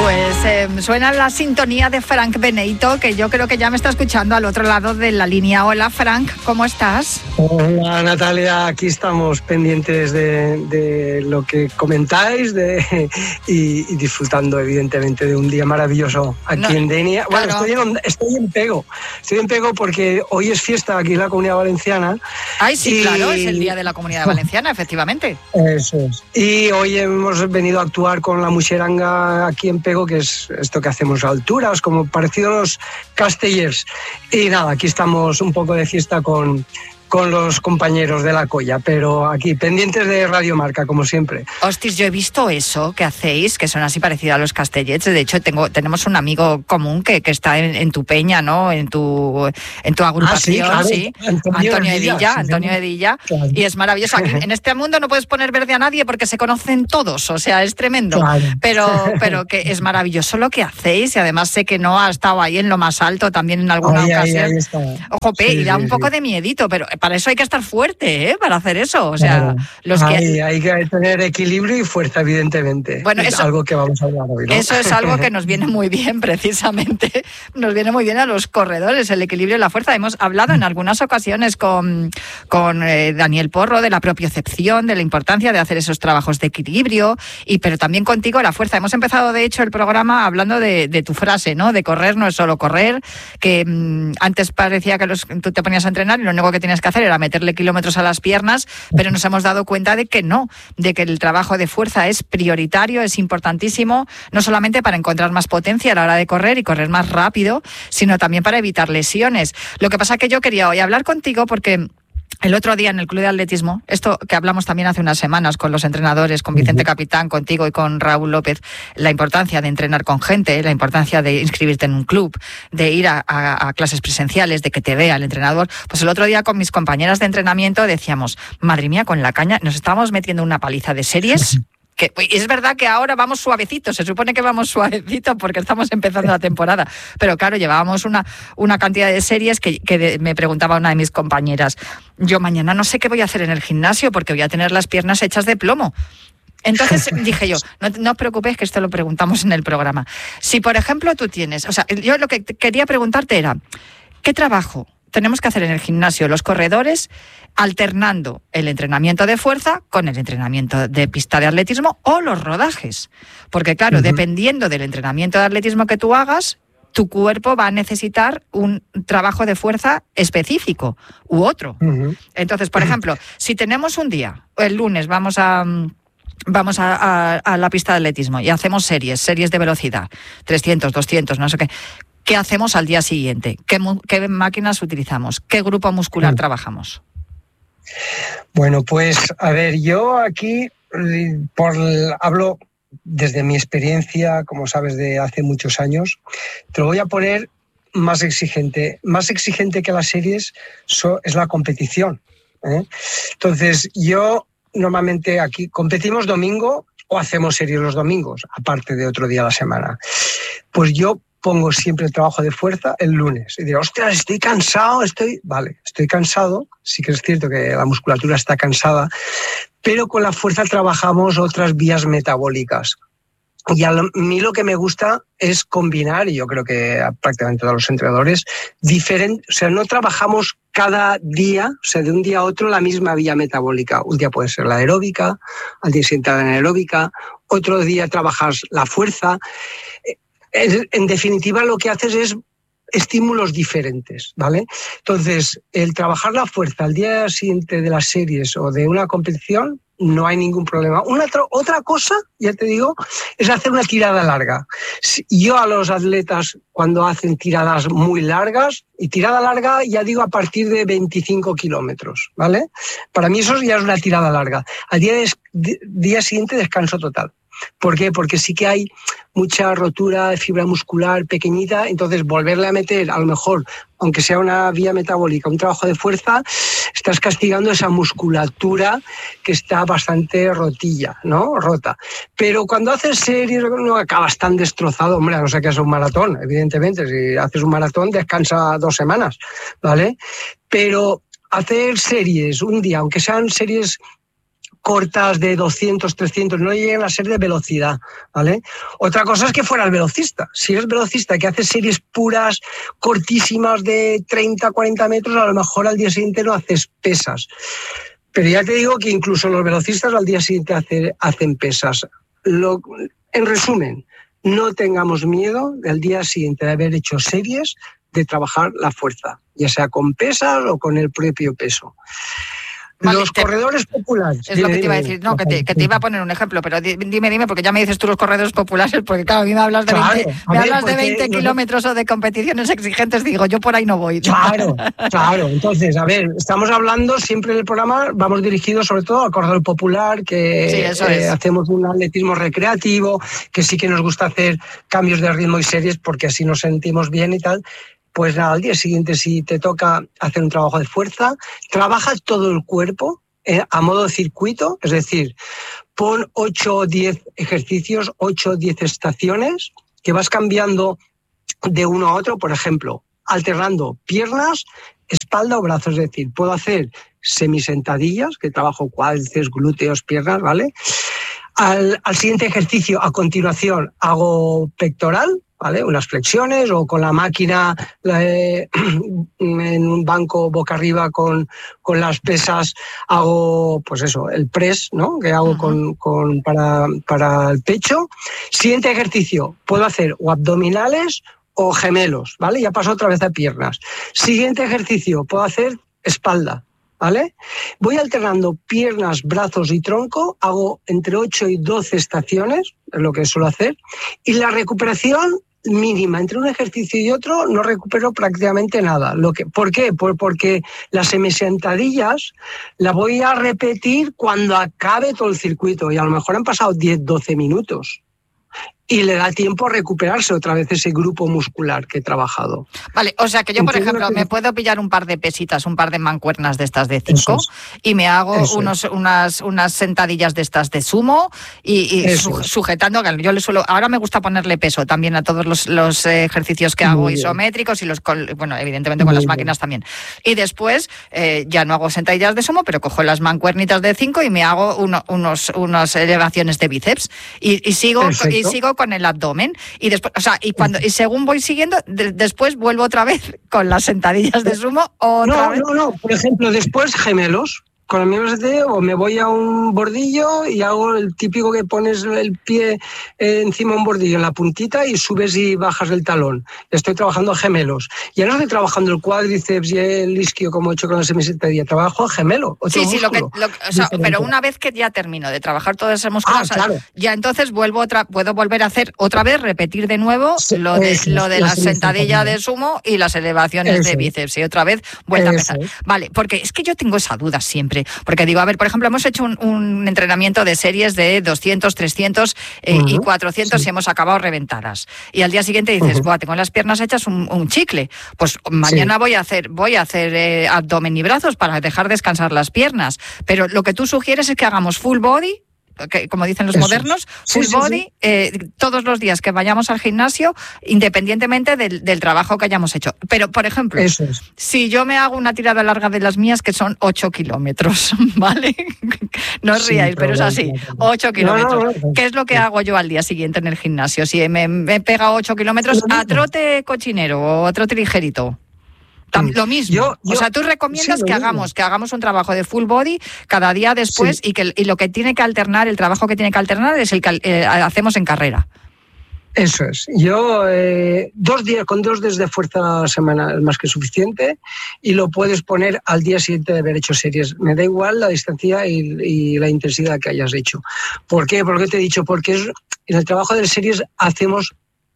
Pues suena la sintonía de Frank Benito, que yo creo que ya me está escuchando al otro lado de la línea. Hola, Frank, ¿cómo estás? Hola, Natalia, aquí estamos pendientes de lo que comentáis y disfrutando, evidentemente, de un día maravilloso aquí en Denia. Bueno, claro. Estoy en Pego porque hoy es fiesta aquí en la Comunidad Valenciana. Ay, sí, claro, es el Día de la Comunidad Valenciana, efectivamente. Eso es. Y hoy hemos venido a actuar con la Muixeranga aquí en Pego, que es esto que hacemos a alturas, como parecido a los castellers. Y nada, aquí estamos un poco de fiesta con los compañeros de la colla, pero aquí pendientes de Radio Marca, como siempre. Hostis, yo he visto eso que hacéis, que son así parecidos a los castellets. De hecho, tenemos un amigo común que está en tu peña, ¿no? En tu agrupación, claro. sí. Antonio Edilla. Claro. Y es maravilloso. Aquí, en este mundo no puedes poner verde a nadie porque se conocen todos, o sea, es tremendo. Claro. Pero que es maravilloso lo que hacéis, y además sé que no ha estado ahí en lo más alto también en alguna ocasión. Ahí está. Ojo, y da un poco de miedito, pero para eso hay que estar fuerte, ¿eh? Para hacer eso. O sea, hay que tener equilibrio y fuerza, evidentemente. Bueno, es algo que vamos a hablar hoy, ¿no? Eso es algo que nos viene muy bien, precisamente. Nos viene muy bien a los corredores, el equilibrio y la fuerza. Hemos hablado en algunas ocasiones con Daniel Porro de la propiocepción, de la importancia de hacer esos trabajos de equilibrio, pero también contigo la fuerza. Hemos empezado, de hecho, el programa hablando de tu frase, ¿no? De correr no es solo correr, que antes parecía que tú te ponías a entrenar y lo único que tienes que hacer era meterle kilómetros a las piernas, pero nos hemos dado cuenta de que no, de que el trabajo de fuerza es prioritario, es importantísimo, no solamente para encontrar más potencia a la hora de correr y correr más rápido, sino también para evitar lesiones. Lo que pasa es que yo quería hoy hablar contigo porque el otro día en el Club de Atletismo, esto que hablamos también hace unas semanas con los entrenadores, con Vicente Capitán, contigo y con Raúl López, la importancia de entrenar con gente, la importancia de inscribirte en un club, de ir a clases presenciales, de que te vea el entrenador. Pues el otro día con mis compañeras de entrenamiento decíamos, madre mía, con la caña, nos estábamos metiendo una paliza de series. Que es verdad que ahora vamos suavecitos, se supone que vamos suavecitos porque estamos empezando la temporada, pero claro, llevábamos una cantidad de series que me preguntaba una de mis compañeras, yo mañana no sé qué voy a hacer en el gimnasio porque voy a tener las piernas hechas de plomo. Entonces dije yo, no os preocupéis que esto lo preguntamos en el programa. Si por ejemplo tú tienes, o sea, yo lo que quería preguntarte era, ¿qué trabajo tenemos que hacer en el gimnasio los corredores alternando el entrenamiento de fuerza con el entrenamiento de pista de atletismo o los rodajes? Porque claro, dependiendo del entrenamiento de atletismo que tú hagas, tu cuerpo va a necesitar un trabajo de fuerza específico u otro. Entonces, por ejemplo, si tenemos un día, el lunes vamos a la pista de atletismo y hacemos series de velocidad, 300, 200, no sé qué. ¿Qué hacemos al día siguiente? ¿Qué máquinas utilizamos? ¿Qué grupo muscular trabajamos? Bueno, pues a ver, yo aquí hablo desde mi experiencia, como sabes, de hace muchos años. Te lo voy a poner más exigente. Más exigente que las series es la competición, ¿eh? Entonces, yo normalmente aquí competimos domingo o hacemos series los domingos, aparte de otro día a la semana. Pues yo pongo siempre el trabajo de fuerza el lunes. Y digo, ostras, estoy cansado, estoy cansado. Sí que es cierto que la musculatura está cansada, pero con la fuerza trabajamos otras vías metabólicas. Y a mí lo que me gusta es combinar, y yo creo que a prácticamente todos los entrenadores, o sea, no trabajamos cada día, o sea, de un día a otro la misma vía metabólica. Un día puede ser la aeróbica, al día siguiente la anaeróbica, otro día trabajas la fuerza. En definitiva, lo que haces es estímulos diferentes, ¿vale? Entonces, el trabajar la fuerza al día siguiente de las series o de una competición, no hay ningún problema. Otra cosa, ya te digo, es hacer una tirada larga. Yo a los atletas, cuando hacen tiradas muy largas, y tirada larga ya digo a partir de 25 kilómetros, ¿vale? Para mí eso ya es una tirada larga. Al día siguiente descanso total. ¿Por qué? Porque sí que hay mucha rotura de fibra muscular pequeñita, entonces volverle a meter, a lo mejor, aunque sea una vía metabólica, un trabajo de fuerza, estás castigando esa musculatura que está bastante rota. Pero cuando haces series no acabas tan destrozado, hombre, a no ser que hagas un maratón, evidentemente. Si haces un maratón, descansa 2 semanas, ¿vale? Pero hacer series un día, aunque sean series cortas de 200, 300, no llegan a ser de velocidad, ¿vale? Otra cosa es que fueras velocista. Si eres velocista que haces series puras, cortísimas de 30, 40 metros, a lo mejor al día siguiente no haces pesas. Pero ya te digo que incluso los velocistas al día siguiente hacen pesas. En resumen, no tengamos miedo del día siguiente de haber hecho series, de trabajar la fuerza, ya sea con pesas o con el propio peso. Vale, los corredores populares. Es lo que te iba a decir, no, que te iba a poner un ejemplo, pero dime, porque ya me dices tú los corredores populares, porque claro, a mí me hablas de 20 kilómetros o de competiciones exigentes, digo, yo por ahí no voy. Claro. Entonces, a ver, estamos hablando siempre en el programa, vamos dirigidos sobre todo al corredor popular, que hacemos un atletismo recreativo, que sí que nos gusta hacer cambios de ritmo y series porque así nos sentimos bien y tal. Pues nada, al día siguiente si te toca hacer un trabajo de fuerza, trabaja todo el cuerpo a modo de circuito, es decir, pon 8 o 10 ejercicios, 8 o 10 estaciones que vas cambiando de uno a otro, por ejemplo, alternando piernas, espalda o brazos, es decir, puedo hacer semisentadillas, que trabajo cuádriceps, glúteos, piernas, ¿vale? Al siguiente ejercicio, a continuación, hago pectoral, ¿vale? Unas flexiones o con la máquina en un banco boca arriba con las pesas hago, pues eso, el press, ¿no? Que hago para el pecho. Siguiente ejercicio, puedo hacer o abdominales o gemelos, ¿vale? Ya paso otra vez a piernas. Siguiente ejercicio, puedo hacer espalda, ¿vale? Voy alternando piernas, brazos y tronco, hago entre 8 y 12 estaciones, es lo que suelo hacer, y la recuperación mínima entre un ejercicio y otro no recupero prácticamente nada. ¿Por qué? Porque las semisentadillas las voy a repetir cuando acabe todo el circuito y a lo mejor han pasado 10-12 minutos. Y le da tiempo a recuperarse otra vez ese grupo muscular que he trabajado. Vale, o sea que yo, por ejemplo, me puedo pillar un par de pesitas, un par de mancuernas de estas de 5 y me hago unas sentadillas de estas de sumo y sujetando. Yo le suelo, ahora me gusta ponerle peso también a todos los ejercicios que hago isométricos y bueno, evidentemente con las máquinas también. Y después ya no hago sentadillas de sumo, pero cojo las mancuernitas de 5 y me hago unas elevaciones de bíceps y sigo con el abdomen y después, o sea, y según voy siguiendo, después vuelvo otra vez con las sentadillas de sumo vez. No, por ejemplo, después gemelos. Con el mismo sentido, o me voy a un bordillo y hago el típico que pones el pie encima de un bordillo en la puntita y subes y bajas el talón. Estoy trabajando gemelos. Ya no estoy trabajando el cuádriceps y el isquio como he hecho con la semisentadilla. Trabajo gemelo. Sí, pero una vez que ya termino de trabajar todas esas músculos, claro. Ya entonces puedo volver a hacer otra vez, repetir de nuevo lo de la sentadilla de sumo y las elevaciones de bíceps y otra vez vuelta a empezar. Vale, porque es que yo tengo esa duda siempre. Porque digo, a ver, por ejemplo, hemos hecho un entrenamiento de series de 200, 300 y 400 y hemos acabado reventadas. Y al día siguiente dices, tengo las piernas hechas un chicle. Pues mañana voy a hacer abdomen y brazos para dejar descansar las piernas. Pero lo que tú sugieres es que hagamos full body, que, como dicen los modernos, full body, todos los días que vayamos al gimnasio, independientemente del trabajo que hayamos hecho. Pero, por ejemplo, si yo me hago una tirada larga de las mías, que son 8 kilómetros, ¿vale? No os riáis, pero es así, 8 kilómetros. ¿Qué es lo que hago yo al día siguiente en el gimnasio? Si me pega 8 kilómetros a trote cochinero o a trote ligerito. Lo mismo. O sea, tú recomiendas que hagamos un trabajo de full body cada día después y lo que tiene que alternar, el trabajo que tiene que alternar es el que hacemos en carrera. Eso es. Yo 2 días con 2 días de fuerza semanal es más que suficiente y lo puedes poner al día siguiente de haber hecho series. Me da igual la distancia y la intensidad que hayas hecho. ¿Por qué? Porque te he dicho, porque en el trabajo de series hacemos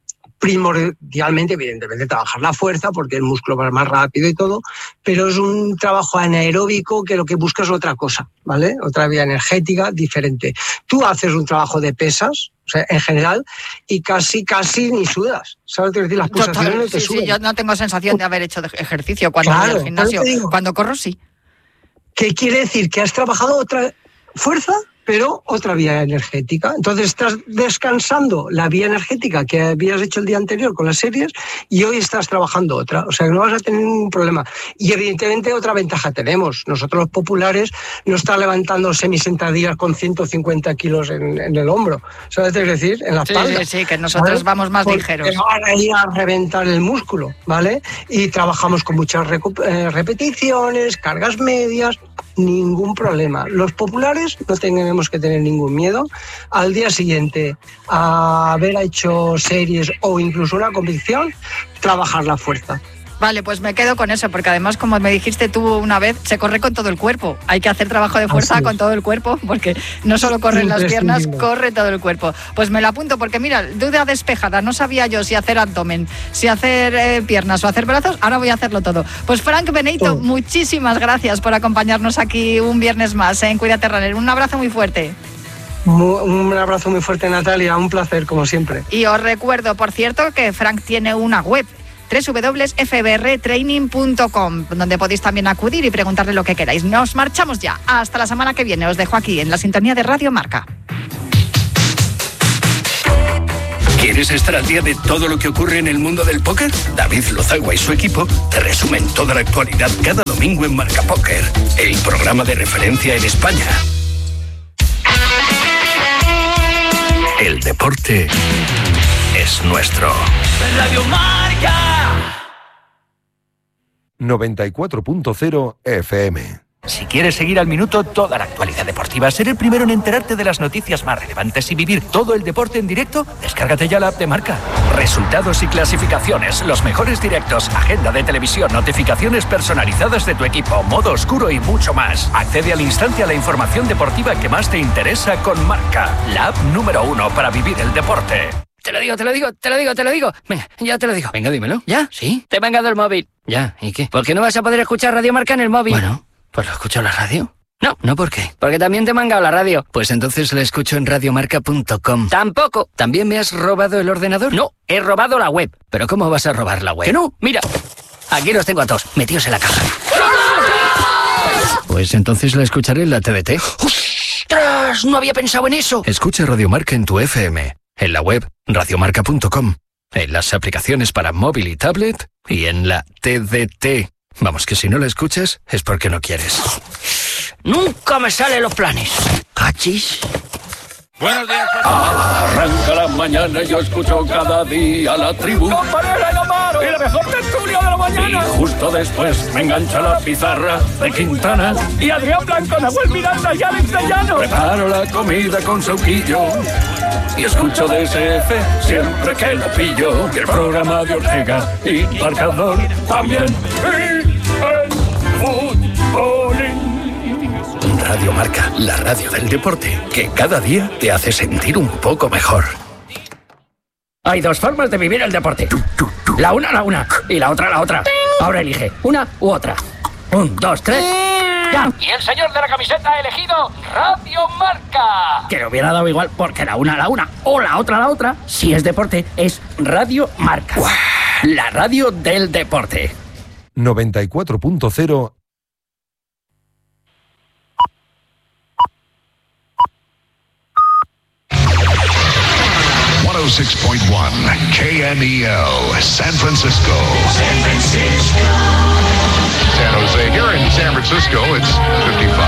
primordialmente, evidentemente, trabajar la fuerza porque el músculo va más rápido y todo, pero es un trabajo anaeróbico que lo que buscas es otra cosa, ¿vale? Otra vía energética diferente. Tú haces un trabajo de pesas, o sea, en general, y casi ni sudas. ¿Sabes? Decir, las pulsaciones no te sudan. Sí, yo no tengo sensación de haber hecho ejercicio cuando voy al gimnasio. Cuando corro, sí. ¿Qué quiere decir? Que has trabajado otra fuerza, pero otra vía energética. Entonces estás descansando la vía energética que habías hecho el día anterior con las series y hoy estás trabajando otra. O sea que no vas a tener ningún problema. Y evidentemente otra ventaja tenemos. Nosotros los populares no están levantando semisentadillas con 150 kilos en el hombro. ¿Sabes qué decir? En la espalda. Sí, que nosotros vamos más ligeros. Que van a ir a reventar el músculo, ¿vale? Y trabajamos con muchas repeticiones, cargas medias, ningún problema. Los populares no tenemos que tener ningún miedo. Al día siguiente a haber hecho series o incluso una competición, trabajar la fuerza. Vale, pues me quedo con eso, porque además, como me dijiste tú una vez, se corre con todo el cuerpo. Hay que hacer trabajo de fuerza con todo el cuerpo, porque no solo corren las piernas, corre todo el cuerpo. Pues me lo apunto, porque mira, duda despejada, no sabía yo si hacer abdomen, si hacer piernas o hacer brazos, ahora voy a hacerlo todo. Pues Frank Benedito, muchísimas gracias por acompañarnos aquí un viernes más en Cuídate Runner. Un abrazo muy fuerte. Un abrazo muy fuerte, Natalia, un placer, como siempre. Y os recuerdo, por cierto, que Frank tiene una web, www.fbrtraining.com, donde podéis también acudir y preguntarle lo que queráis. Nos marchamos ya. Hasta la semana que viene. Os dejo aquí en la sintonía de Radio Marca. ¿Quieres estar al día de todo lo que ocurre en el mundo del póker? David Lozagua y su equipo te resumen toda la actualidad cada domingo en Marca Póker, el programa de referencia en España. El deporte es nuestro. Radio Marca 94.0 FM. Si quieres seguir al minuto toda la actualidad deportiva, ser el primero en enterarte de las noticias más relevantes y vivir todo el deporte en directo, descárgate ya la app de Marca. Resultados y clasificaciones, los mejores directos, agenda de televisión, notificaciones personalizadas de tu equipo, modo oscuro y mucho más. Accede al instante a la información deportiva que más te interesa con Marca, la app número 1 para vivir el deporte. Te lo digo. Venga, ya te lo digo. Venga, dímelo. ¿Ya? ¿Sí? Te he mangado el móvil. Ya, ¿y qué? ¿Por qué no vas a poder escuchar Radio Marca en el móvil? Bueno, pues lo escucho en la radio. No, ¿por qué? Porque también te he mangado la radio. Pues entonces la escucho en radiomarca.com. Tampoco. ¿También me has robado el ordenador? No, he robado la web. ¿Pero cómo vas a robar la web? Que no, mira. Aquí los tengo a todos, metidos en la caja. Pues entonces la escucharé en la TDT. ¡Ostras! No había pensado en eso. Escucha Radio Marca en tu FM, en la web radiomarca.com, en las aplicaciones para móvil y tablet y en la TDT. Vamos, que si no la escuchas es porque no quieres. Nunca me salen los planes. ¿Cachis? Buenos días. Arranca la mañana y yo escucho cada día la tribu. ¡Comparela y Amaro! ¡Y la mejor tertulia de la mañana! Y justo después me engancha la pizarra de Quintana. Y Adrián Blanco, Nahuel Miranda y Alex de Llano. Preparo la comida con Sauquillo y escucho DSF siempre que lo pillo. Y el programa de Ortega y Marcador también. Y el fútbolín. Radio Marca, la radio del deporte, que cada día te hace sentir un poco mejor. Hay dos formas de vivir el deporte. La una y la otra. Ahora elige una u otra. 1, 2, 3. ¡Ya! Y el señor de la camiseta ha elegido Radio Marca. Que le hubiera dado igual porque la una o la otra. Si es deporte, es Radio Marca. ¡Uah! La radio del deporte. 94.0 106.1 KNEL, San Francisco. San Jose. Here in San Francisco, it's 55.